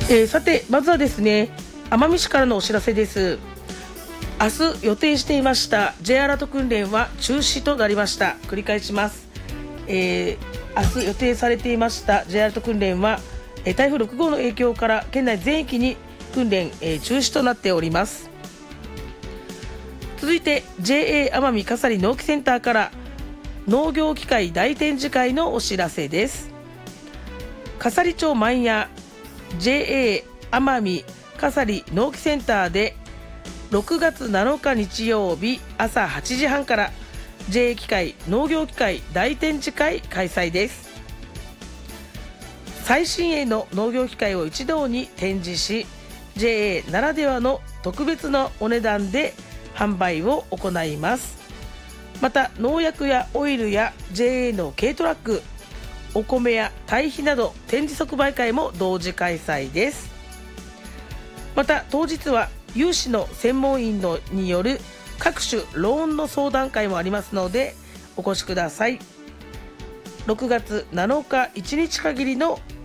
さて、まずはですね、奄美市からのお知らせです。明日予定していました J アラート訓練は中止となりました。繰り返します。明日予定されていました J アラート訓練は、台風6号の影響から県内全域に訓練、中止となっております。続いて JA 奄美笠利農機センターから農業機械大展示会のお知らせです。笠利町万屋 JA 奄美笠利農機センターで6月7日日曜日朝8時半から JA 機械農業機械大展示会開催です。最新鋭の農業機械を一堂に展示し、 JA ならではの特別なお値段で販売を行います。また農薬やオイルや JA の軽トラック、お米や堆肥など展示即売会も同時開催です。また当日は有志の専門員による各種ローンの相談会もありますのでお越しください。6月7日1日限りの